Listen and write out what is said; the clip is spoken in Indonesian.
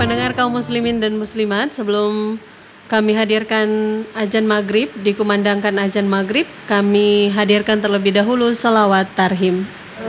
pendengar kaum muslimin dan muslimat, sebelum kami hadirkan azan maghrib, dikumandangkan azan maghrib, kami hadirkan terlebih dahulu salawat tarhim.